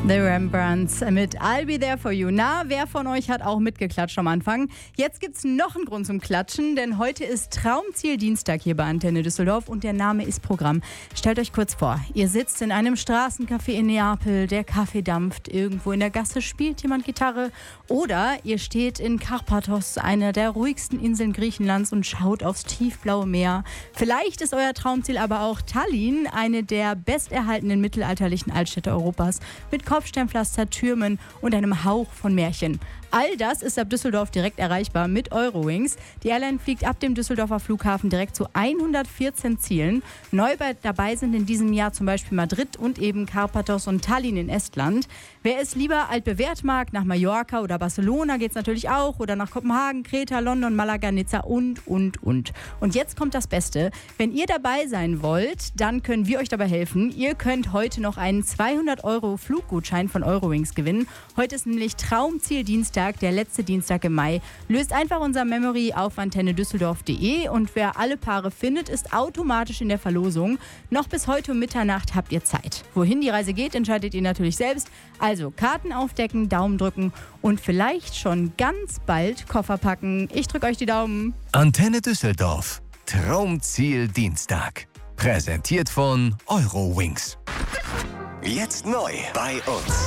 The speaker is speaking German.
The Rembrandts mit I'll Be There For You. Na, wer von euch hat auch mitgeklatscht am Anfang? Jetzt gibt's noch einen Grund zum Klatschen, denn heute ist Traumziel Dienstag hier bei Antenne Düsseldorf und der Name ist Programm. Stellt euch kurz vor, ihr sitzt in einem Straßencafé in Neapel, der Kaffee dampft, irgendwo in der Gasse spielt jemand Gitarre oder ihr steht in Karpathos, einer der ruhigsten Inseln Griechenlands und schaut aufs tiefblaue Meer. Vielleicht ist euer Traumziel aber auch Tallinn, eine der besterhaltenen mittelalterlichen Altstädte Europas mit Kopfsteinpflaster, Türmen und einem Hauch von Märchen. All das ist ab Düsseldorf direkt erreichbar mit Eurowings. Die Airline fliegt ab dem Düsseldorfer Flughafen direkt zu 114 Zielen. Neu dabei sind in diesem Jahr zum Beispiel Madrid und eben Karpathos und Tallinn in Estland. Wer es lieber altbewährt mag, nach Mallorca oder Barcelona geht's natürlich auch oder nach Kopenhagen, Kreta, London, Malaga, Nizza und. Und jetzt kommt das Beste. Wenn ihr dabei sein wollt, dann können wir euch dabei helfen. Ihr könnt heute noch einen 200 € Fluggutschein von Eurowings gewinnen. Heute ist nämlich Traumziel Dienstag, der letzte Dienstag im Mai. Löst einfach unser Memory auf antennedüsseldorf.de und wer alle Paare findet, ist automatisch in der Verlosung. Noch bis heute um Mitternacht habt ihr Zeit. Wohin die Reise geht, entscheidet ihr natürlich selbst. Also Karten aufdecken, Daumen drücken und vielleicht schon ganz bald Koffer packen. Ich drücke euch die Daumen. Antenne Düsseldorf. Traumziel Dienstag. Präsentiert von Eurowings. Jetzt neu bei uns.